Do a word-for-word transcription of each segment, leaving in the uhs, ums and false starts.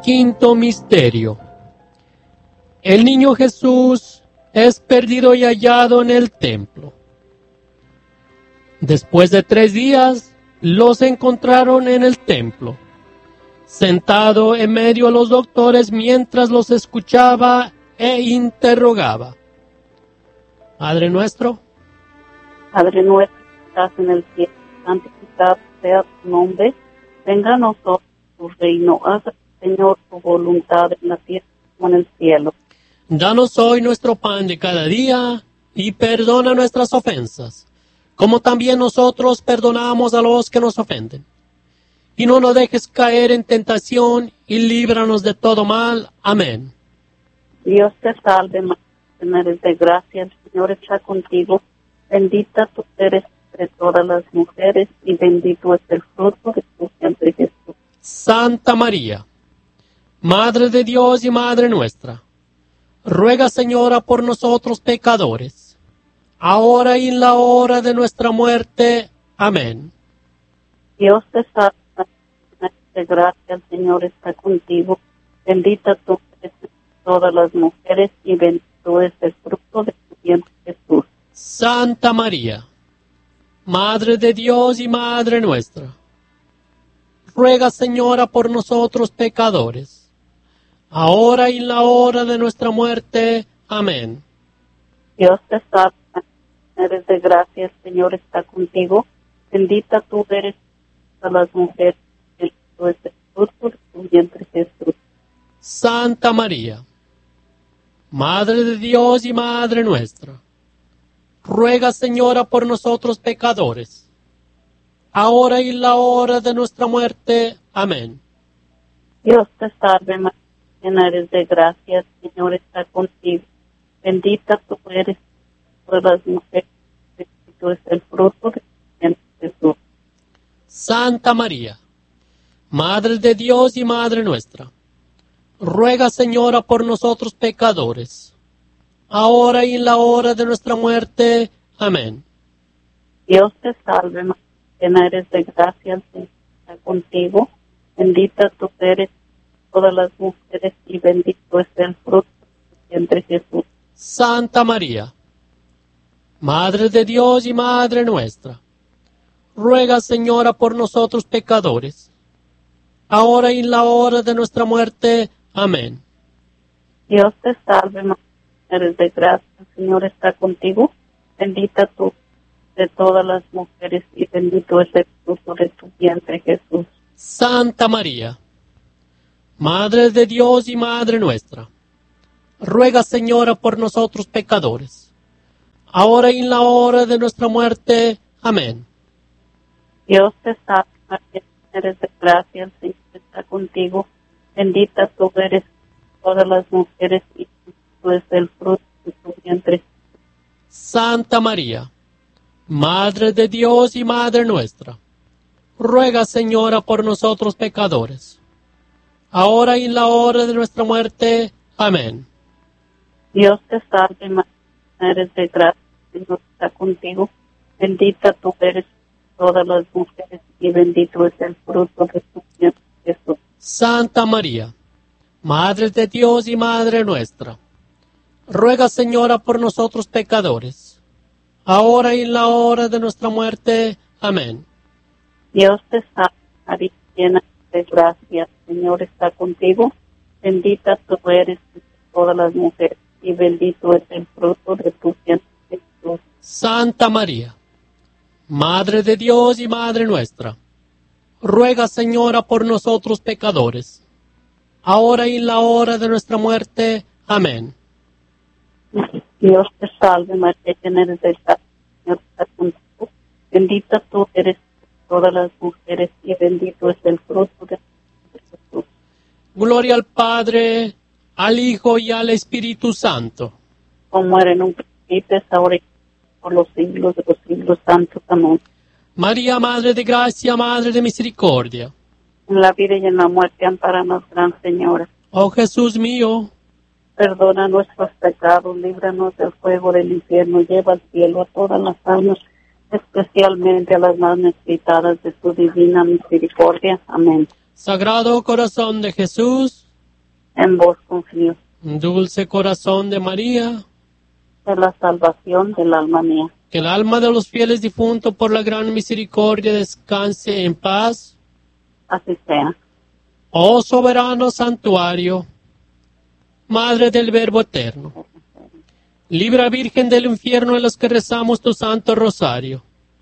Quinto misterio. El niño Jesús es perdido y hallado en el templo. Después de tres días, los encontraron en el templo, sentado en medio de los doctores mientras los escuchaba e interrogaba. Padre nuestro, Padre nuestro que estás en el cielo, santificado sea tu nombre, venga a nosotros tu reino, haga, Señor, tu voluntad en la tierra como en el cielo. danos hoy nuestro pan de cada día y perdona nuestras ofensas, como también nosotros perdonamos a los que nos ofenden. Y no nos dejes caer en tentación y líbranos de todo mal. Amén. Dios te salve, María, llena eres de gracia, el Señor está contigo. Bendita tú eres entre todas las mujeres y bendito es el fruto de tu vientre, Jesús. Santa María, Madre de Dios y Madre nuestra, ruega, Señora, por nosotros pecadores, ahora y en la hora de nuestra muerte. Amén. Dios te salve, María, llena eres de gracia, el Señor está contigo. Bendita tú eres entre todas las mujeres y bendito es el fruto de tu vientre, Jesús. Santa María, Madre de Dios y Madre nuestra, ruega, Señora, por nosotros pecadores, ahora y en la hora de nuestra muerte. Amén. Dios te salve, María, eres de gracia, el Señor está contigo. Bendita tú eres entre todas las mujeres, y bendito es el fruto de tu vientre, Jesús. Santa María, Madre de Dios y Madre nuestra, ruega, Señora, por nosotros pecadores, ahora y en la hora de nuestra muerte. Amén. Dios te salve, María, llena eres de gracia, el Señor está contigo. Bendita tú eres entre todas las mujeres, bendito es el fruto de tu vientre, Jesús. Santa María, Madre de Dios y Madre nuestra, ruega, Señora, por nosotros pecadores, ahora y en la hora de nuestra muerte. Amén. Dios te salve, María, llena eres de gracia, el Señor está contigo. Bendita tú eres entre todas las mujeres y bendito es el fruto de tu vientre, Jesús. Santa María, Madre de Dios y Madre nuestra, ruega, Señora, por nosotros pecadores, ahora y en la hora de nuestra muerte. Amén. Dios te salve, María, eres de gracia, el Señor está contigo. Bendita tú de todas las mujeres y bendito es el fruto de tu vientre, Jesús. Santa María, Madre de Dios y Madre nuestra, ruega, Señora, por nosotros pecadores, ahora y en la hora de nuestra muerte. Amén. Dios te salve, María, eres de gracia, el Señor está contigo. Bendita tú eres entre todas las mujeres y bendito es el fruto de tu vientre. Santa María, Madre de Dios y Madre nuestra, ruega, Señora, por nosotros pecadores, ahora y en la hora de nuestra muerte. Amén. Dios te salve, María, eres de gracia, el Señor está contigo. Bendita tú eres entre todas las mujeres y bendito es el fruto de tu vientre, Jesús. Santa María, Madre de Dios y Madre nuestra, ruega, Señora, por nosotros pecadores, ahora y en la hora de nuestra muerte. Amén. Dios te salve, María, llena de gracia, el Señor está contigo. Bendita tú eres entre todas las mujeres y bendito es el fruto de tu vientre, Jesús. Santa María, Madre de Dios y Madre nuestra, ruega, Señora, por nosotros pecadores, ahora y en la hora de nuestra muerte. Amén. Dios te salve, María, llena eres de gracia, el Señor está contigo. Bendita tú eres entre todas las mujeres y bendito es el fruto de tu vientre, Jesús. Gloria al Padre, al Hijo y al Espíritu Santo. Como era en un principio, es ahora y por los siglos de los siglos santos. Amén. María, Madre de Gracia, Madre de Misericordia. En la vida y en la muerte, ampáranos, Gran Señora. Oh Jesús mío, Perdona nuestros pecados, líbranos del fuego del infierno, lleva al cielo a todas las almas, especialmente a las más necesitadas de tu divina misericordia. Amén. Sagrado Corazón de Jesús, En vos confío. Dulce corazón de María, De la salvación del alma mía. que el alma de los fieles difuntos por la gran misericordia descanse en paz. Así sea. Oh soberano santuario, Madre del Verbo eterno, libra Virgen del infierno en los que rezamos tu santo rosario.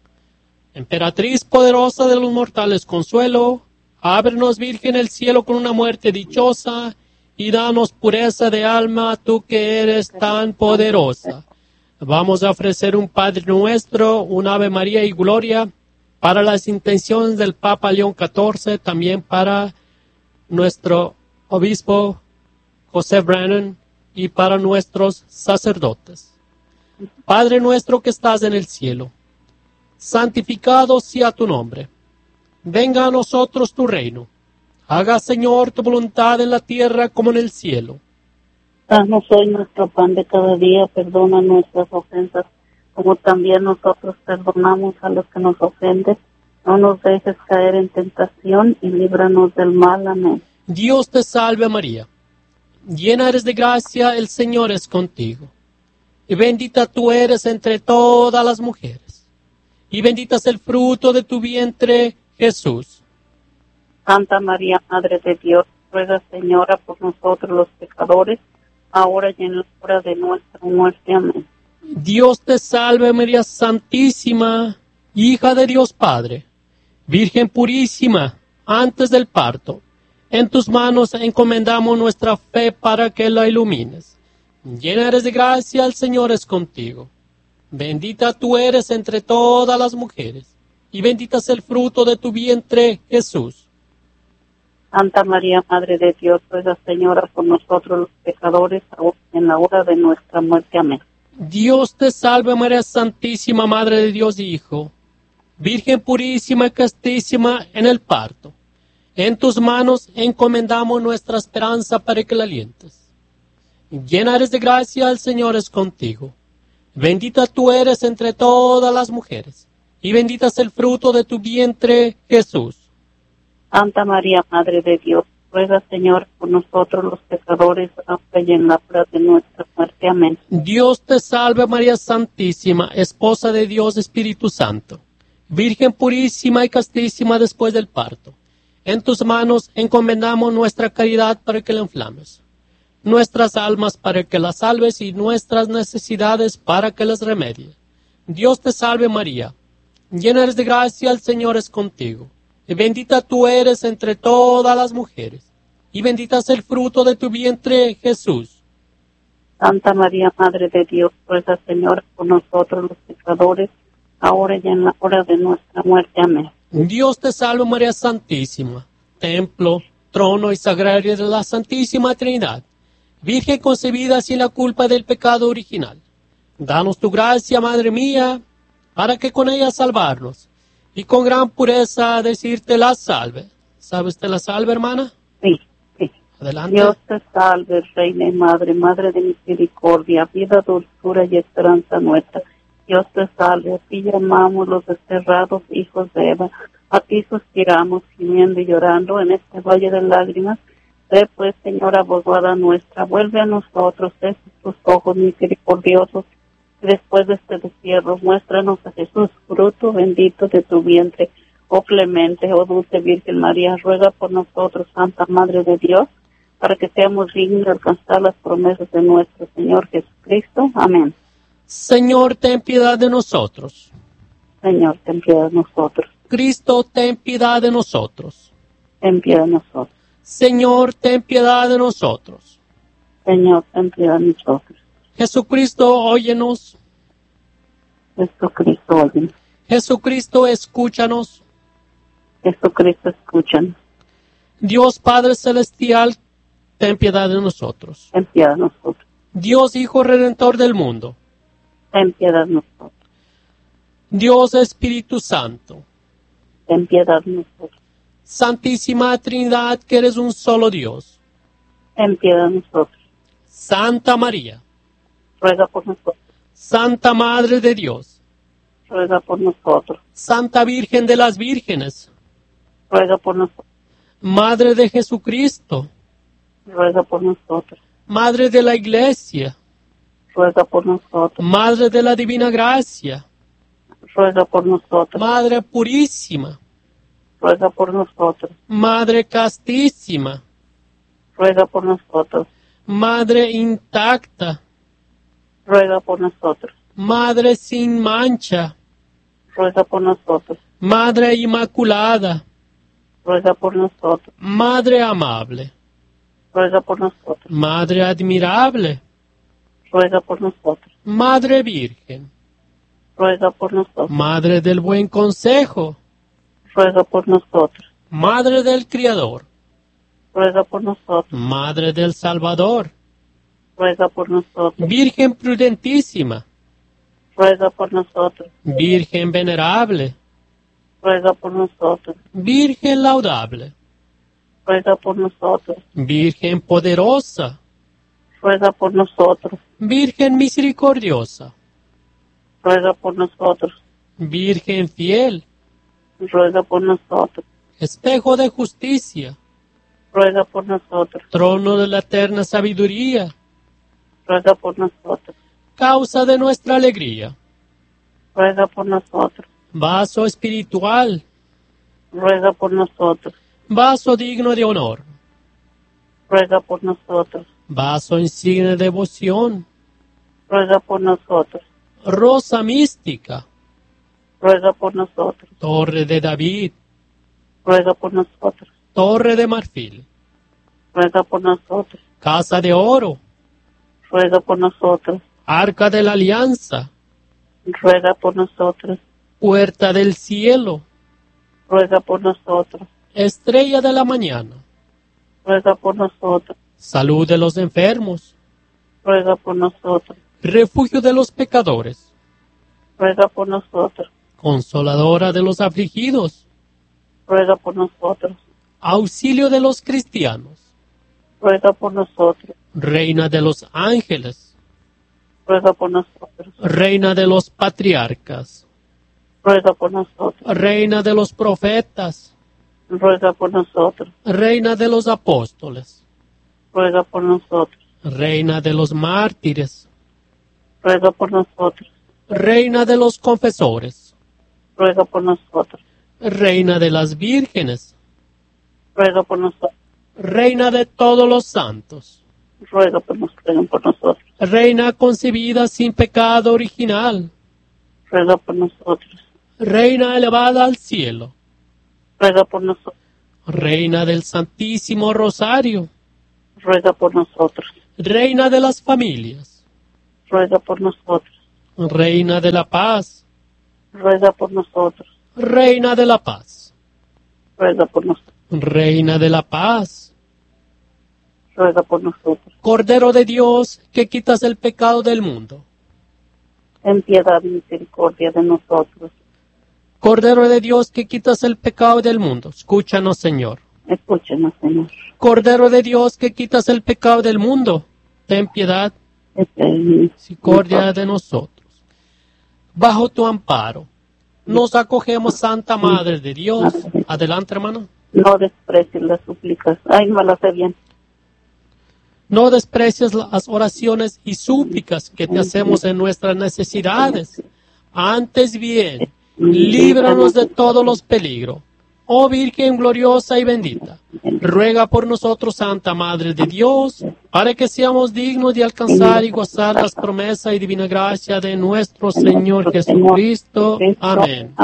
Emperatriz poderosa de los mortales consuelo, ábrenos Virgen el cielo con una muerte dichosa, y danos pureza de alma, tú que eres tan poderosa. Vamos a ofrecer un Padre Nuestro, un Ave María y Gloria, para las intenciones del Papa León catorce, también para nuestro obispo José Brennan y para nuestros sacerdotes. Padre nuestro que estás en el cielo, santificado sea tu nombre. Venga a nosotros tu reino. Haga, Señor, tu voluntad en la tierra como en el cielo. Danos hoy nuestro pan de cada día, perdona nuestras ofensas, como también nosotros perdonamos a los que nos ofenden. No nos dejes caer en tentación y líbranos del mal. Amén. Dios te salve María, llena eres de gracia, el Señor es contigo. Y bendita tú eres entre todas las mujeres, y bendito es el fruto de tu vientre, Jesús. Santa María, Madre de Dios, ruega, Señora, por nosotros los pecadores, ahora y en la hora de nuestra muerte. Amén. Dios te salve María Santísima, hija de Dios Padre, Virgen purísima, antes del parto. En tus manos encomendamos nuestra fe para que la ilumines. Llena eres de gracia, el Señor es contigo. Bendita tú eres entre todas las mujeres, y bendito es el fruto de tu vientre, Jesús. Santa María, Madre de Dios, ruega, Señora, por nosotros los pecadores, ahora y en la hora de nuestra muerte. Amén. Dios te salve María Santísima, Madre de Dios y Hijo, Virgen purísima y castísima en el parto. En tus manos encomendamos nuestra esperanza para que la alientes. Llena eres de gracia, el Señor es contigo. Bendita tú eres entre todas las mujeres, y bendito es el fruto de tu vientre, Jesús. Santa María, Madre de Dios, ruega, Señor, por nosotros los pecadores, ahora y en la hora de nuestra muerte. Amén. Dios te salve María Santísima, esposa de Dios Espíritu Santo, Virgen purísima y castísima después del parto. En tus manos encomendamos nuestra caridad para que la inflames, nuestras almas para que las salves y nuestras necesidades para que las remedies. Dios te salve María, llena eres de gracia, el Señor es contigo. Y bendita tú eres entre todas las mujeres, y bendito es el fruto de tu vientre, Jesús. Santa María, Madre de Dios, ruega, Señor, por nosotros los pecadores, ahora y en la hora de nuestra muerte. Amén. Dios te salve María Santísima, templo, trono y sagrario de la Santísima Trinidad, Virgen concebida sin la culpa del pecado original. Danos tu gracia, Madre mía, para que con ella salvarnos, y con gran pureza decirte la salve. ¿Sabes te la salve, hermana? Sí, sí. Adelante. Dios te salve, Reina y Madre, Madre de misericordia, vida, dulzura y esperanza nuestra. Dios te salve, a ti llamamos los desterrados hijos de Eva, a ti suspiramos, gimiendo y llorando en este valle de lágrimas. Sé pues, Señora, abogada nuestra, vuelve a nosotros, esos tus ojos misericordiosos, y después de este destierro, muéstranos a Jesús, fruto bendito de tu vientre. Oh clemente, oh dulce Virgen María, ruega por nosotros, Santa Madre de Dios, para que seamos dignos de alcanzar las promesas de nuestro Señor Jesucristo. Amén. Señor, ten piedad de nosotros. Señor, ten piedad de nosotros. Cristo, ten piedad de nosotros. Ten piedad de nosotros. Señor, ten piedad de nosotros. Señor, ten piedad de nosotros. Jesucristo, óyenos. Jesucristo, óyenos. Jesucristo, escúchanos. Jesucristo, escúchanos. Dios Padre Celestial, ten piedad de nosotros. Ten piedad de nosotros. Dios Hijo Redentor del mundo. Ten piedad de nosotros. Dios Espíritu Santo. Ten piedad de nosotros. Santísima Trinidad, que eres un solo Dios. Ten piedad de nosotros. Santa María. Ruega por nosotros. Santa Madre de Dios. Ruega por nosotros. Santa Virgen de las Vírgenes. Ruega por nosotros. Madre de Jesucristo. ruega por nosotros. Madre de la Iglesia, Ruega por nosotros. Madre de la Divina Gracia, Ruega por nosotros. Madre purísima, Ruega por nosotros. Madre castísima, Ruega por nosotros. Madre intacta, Ruega por nosotros. Madre sin mancha, Ruega por nosotros. Madre inmaculada, Ruega por nosotros. Madre amable, Ruega por nosotros. Madre admirable, Ruega por nosotros. Madre Virgen, Ruega por nosotros. Madre del buen consejo, Ruega por nosotros. Madre del Criador, Ruega por nosotros. Madre del Salvador, Ruega por nosotros. Virgen prudentísima, Ruega por nosotros. Virgen venerable, Ruega por nosotros. Virgen laudable, Ruega por nosotros. Virgen poderosa, Ruega por nosotros. Virgen misericordiosa, Ruega por nosotros. Virgen fiel, Ruega por nosotros. espejo de justicia, Ruega por nosotros. trono de la eterna sabiduría, Ruega por nosotros. causa de nuestra alegría, Ruega por nosotros. vaso espiritual, Ruega por nosotros. vaso digno de honor, Ruega por nosotros. vaso insigne de devoción, Ruega por nosotros. rosa mística, Ruega por nosotros. torre de David, Ruega por nosotros. torre de marfil, Ruega por nosotros. casa de oro, Ruega por nosotros. arca de la alianza, Ruega por nosotros. puerta del cielo, Ruega por nosotros. estrella de la mañana, Ruega por nosotros. salud de los enfermos, Ruega por nosotros. refugio de los pecadores, Ruega por nosotros. consoladora de los afligidos, Ruega por nosotros. auxilio de los cristianos, Ruega por nosotros. reina de los ángeles, Ruega por nosotros. reina de los patriarcas, Ruega por nosotros. reina de los profetas, Ruega por nosotros. reina de los apóstoles, Ruega por nosotros. reina de los mártires, Ruega por nosotros. reina de los confesores, Ruega por nosotros. reina de las vírgenes, Ruega por nosotros. reina de todos los santos, Ruega por nosotros. por nosotros. reina concebida sin pecado original, Ruega por nosotros. reina elevada al cielo, Ruega por nosotros. reina del Santísimo Rosario, Ruega por nosotros. reina de las familias, Ruega por nosotros. reina de la paz, Ruega por nosotros. reina de la paz, Ruega por nosotros. reina de la paz, Ruega por nosotros. Cordero de Dios que quitas el pecado del mundo, En piedad y misericordia de nosotros. Cordero de Dios que quitas el pecado del mundo, escúchanos, Señor. Escúchenos, Señor. Cordero de Dios que quitas el pecado del mundo, ten piedad, Este, misericordia de nosotros. Bajo tu amparo, nos acogemos, Santa Madre de Dios. Adelante, hermano. No desprecies las súplicas. Ay, no me las sé bien. No desprecies las oraciones y súplicas que te hacemos en nuestras necesidades. Antes bien, líbranos de todos los peligros. Oh Virgen gloriosa y bendita, ruega por nosotros, Santa Madre de Dios, para que seamos dignos de alcanzar y gozar las promesas y divina gracia de nuestro Señor Jesucristo. Amén.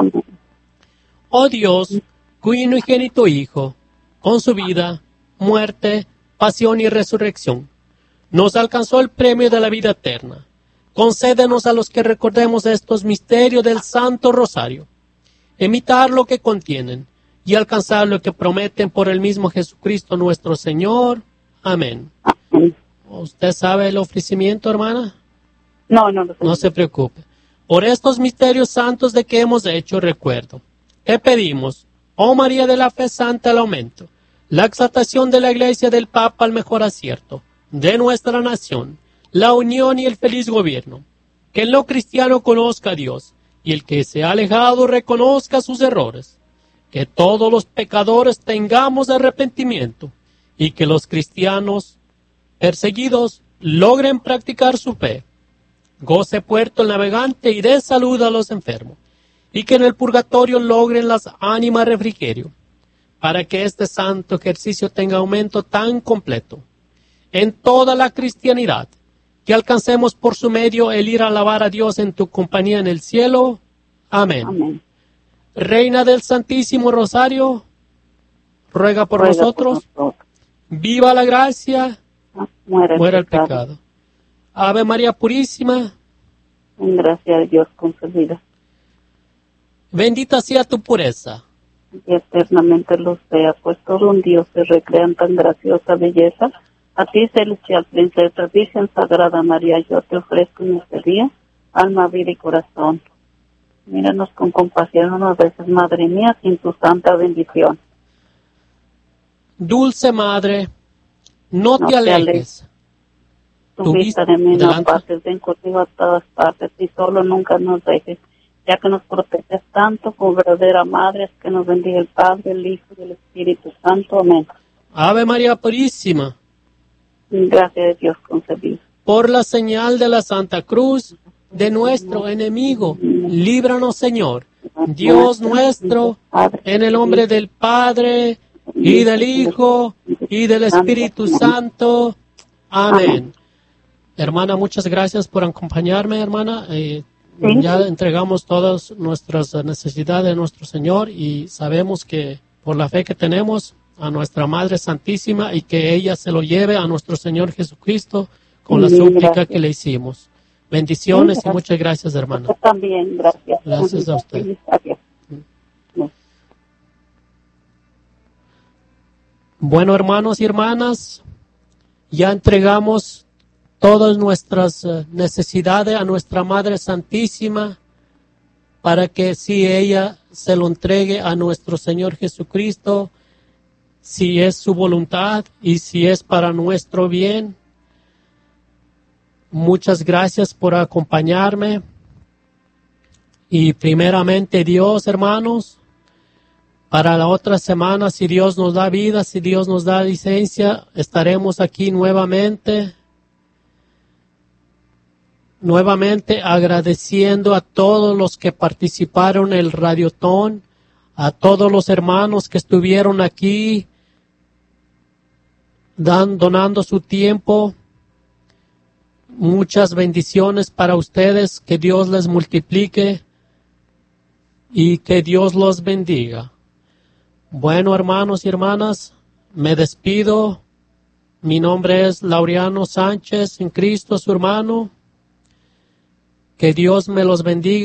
Oh Dios, cuyo unigénito Hijo, con su vida, muerte, pasión y resurrección, nos alcanzó el premio de la vida eterna. Concédenos a los que recordemos estos misterios del Santo Rosario, imitar lo que contienen y alcanzar lo que prometen por el mismo Jesucristo nuestro Señor. Amén. ¿Usted sabe el ofrecimiento, hermana? No, no lo sé. No se preocupe. Por estos misterios santos de que hemos hecho recuerdo, te pedimos, oh María de la Fe Santa, el aumento, la exaltación de la Iglesia del Papa al mejor acierto, de nuestra nación, la unión y el feliz gobierno, que el no cristiano conozca a Dios, y el que se ha alejado reconozca sus errores, que todos los pecadores tengamos arrepentimiento, y que los cristianos perseguidos logren practicar su fe. Goce puerto el navegante y dé salud a los enfermos, y que en el purgatorio logren las ánimas refrigerio, para que este santo ejercicio tenga aumento tan completo en toda la cristianidad, que alcancemos por su medio el ir a alabar a Dios en tu compañía en el cielo. Amén. Amén. Reina del Santísimo Rosario, ruega por Ruega nosotros. por nosotros. Viva la gracia, Muera el, muera el pecado. pecado. Ave María Purísima, En gracia de Dios concebida. bendita sea tu pureza. Y eternamente lo sea, pues todo un Dios se recrea en tan graciosa belleza. A ti, celestial princesa, Virgen Sagrada María, yo te ofrezco en este día, alma, vida y corazón. Míranos con compasión unas veces, Madre mía, sin tu santa bendición. Dulce Madre, no, No te te alejes. Tu Tu vista vista de mí no delante. pases, ven contigo a todas partes y solo nunca nos dejes, ya que nos proteges tanto como verdadera Madre, que nos bendiga el Padre, el Hijo y el Espíritu Santo. Amén. Ave María Purísima, En gracia de Dios concebido. por la señal de la Santa Cruz de nuestro enemigo, líbranos, Señor, Dios nuestro, en el nombre del Padre, y del Hijo, y del Espíritu Santo. Amén. Hermana, muchas gracias por acompañarme, hermana. Eh, Sí. ya entregamos todas nuestras necesidades a nuestro Señor y sabemos que por la fe que tenemos a nuestra Madre Santísima y que ella se lo lleve a nuestro Señor Jesucristo con la Sí, súplica gracias. que le hicimos. Bendiciones Sí, y gracias. muchas gracias, hermana. Usted también, gracias. Gracias a usted. Adiós. Bueno, hermanos y hermanas, ya entregamos todas nuestras eh, necesidades a nuestra Madre Santísima para que si ella se lo entregue a nuestro Señor Jesucristo, si es su voluntad y si es para nuestro bien. Muchas gracias por acompañarme. Y primeramente Dios, hermanos, para la otra semana, si Dios nos da vida, si Dios nos da licencia, estaremos aquí nuevamente. Nuevamente agradeciendo a todos los que participaron en el Radiotón, a todos los hermanos que estuvieron aquí dan, donando su tiempo. Muchas bendiciones para ustedes, que Dios les multiplique y que Dios los bendiga. Bueno, hermanos y hermanas, me despido. Mi nombre es Laureano Sánchez, en Cristo, su hermano. Que Dios me los bendiga.